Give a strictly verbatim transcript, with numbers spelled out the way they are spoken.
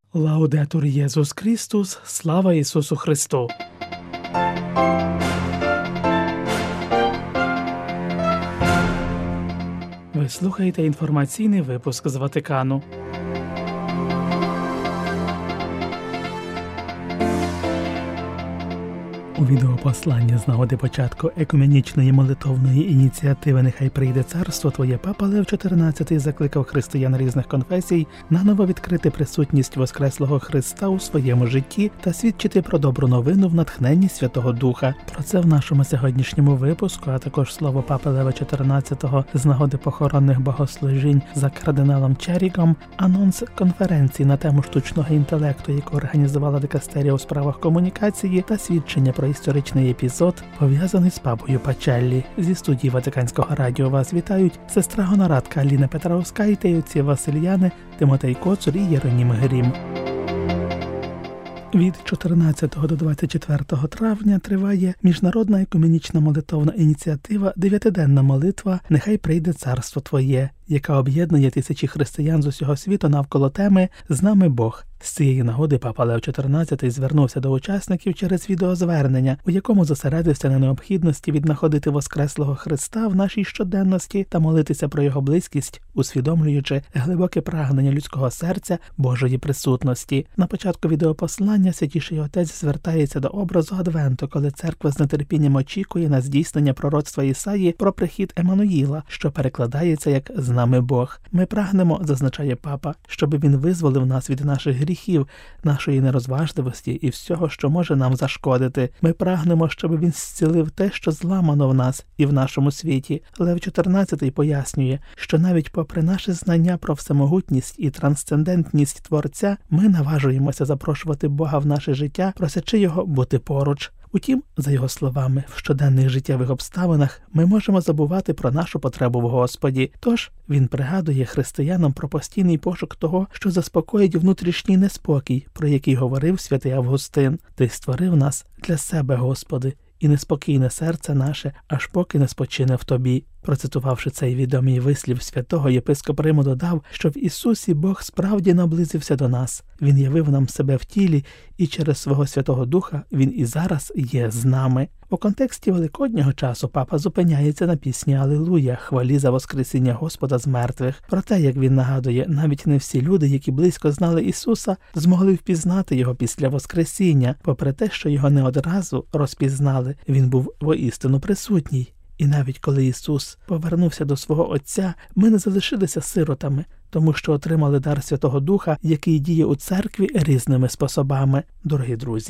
Лаудетур Єсус Христос, слава Ісусу Христу! Ви слухаєте інформаційний випуск з Ватикану. У відеопосланні з нагоди початку екуменічної молитовної ініціативи «Нехай прийде царство Твоє» Папа Лев чотирнадцятий закликав християн різних конфесій наново відкрити присутність Воскреслого Христа у своєму житті та свідчити про добру новину в натхненні Святого Духа. Про це в нашому сьогоднішньому випуску, а також слово Папи Лева чотирнадцятого з нагоди похоронних богослужінь за кардиналом Черігом, анонс конференції на тему штучного інтелекту, яку організувала дикастерія у справах комунікації, та свідчення про історичний епізод, пов'язаний з папою Пачеллі. Зі студії Ватиканського радіо вас вітають сестра Гонорадка Аліна Петровська і отці Васильяни, Тимотей Коцур і Єронім Грім. Від чотирнадцятого до двадцять четвертого травня триває міжнародна екуменічна молитовна ініціатива «Дев'ятиденна молитва «Нехай прийде царство Твоє», яка об'єднує тисячі християн з усього світу навколо теми «З нами Бог». З цієї нагоди Папа Лев чотирнадцятий звернувся до учасників через відеозвернення, у якому зосередився на необхідності віднаходити Воскреслого Христа в нашій щоденності та молитися про його близькість, усвідомлюючи глибоке прагнення людського серця Божої присутності. На початку відеопослання Святіший Отець звертається до образу Адвенту, коли церква з нетерпінням очікує на здійснення пророцтва Ісаї про прихід Еммануїла, що перекладається як «З нами Бог». Ми прагнемо, зазначає Папа, щоб він визволив нас від наших гріхів, нашої нерозважливості і всього, що може нам зашкодити. Ми прагнемо, щоб він зцілив те, що зламано в нас і в нашому світі. Лев чотирнадцятий пояснює, що навіть попри наше знання про всемогутність і трансцендентність Творця, ми наважуємося запрошувати Бога в наше життя, просячи його бути поруч. Утім, за його словами, в щоденних життєвих обставинах ми можемо забувати про нашу потребу в Господі. Тож, він пригадує християнам про постійний пошук того, що заспокоїть внутрішній неспокій, про який говорив святий Августин. «Ти створив нас для себе, Господи, і неспокійне серце наше, аж поки не спочине в Тобі». Процитувавши цей відомий вислів святого, єпископ Риму додав, що в Ісусі Бог справді наблизився до нас. Він явив нам себе в тілі, і через свого Святого Духа Він і зараз є з нами. У контексті Великоднього часу Папа зупиняється на пісні «Алілуя», хвалі за воскресіння Господа з мертвих. Проте, як він нагадує, навіть не всі люди, які близько знали Ісуса, змогли впізнати Його після воскресіння. Попри те, що Його не одразу розпізнали, Він був воістину присутній. І навіть коли Ісус повернувся до свого Отця, ми не залишилися сиротами, тому що отримали дар Святого Духа, який діє у церкві різними способами. Дорогі друзі,